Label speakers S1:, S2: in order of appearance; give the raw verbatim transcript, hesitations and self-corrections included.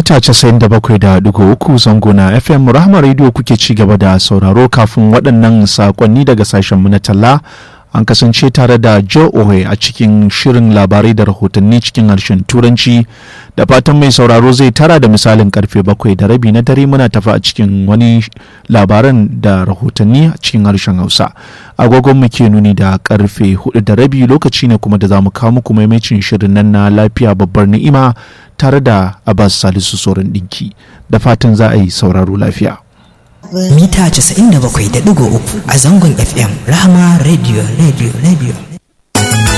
S1: mita casa'in da bakwai da digo uku zango na F M Rahama Radio kuke ci gaba da sauraro. Kafin waɗannan sakonni daga sashenmu na talla an kasance tare da Joe Ohe a cikin shirin labarai da rahotanni cikin harshen Turanci. Da fatan mai sauraro zai tara da misalin karfe bakwai da rabi na dare muna tafi a cikin wani labaran da rahotanni a cikin harshen Hausa. Agogon mu ke nuni da karfe hudu da rabi, lokaci ne kuma da za mu kawo muku maimacin shirin nan na lafiya babbar ni'ima tare da Abbas Salisu Soran Dinki. Da fatan za a yi sauraro lafiya.
S2: Mita casa'in da bakwai da digo uku a zangon F M Rahama Radio Radio Radio.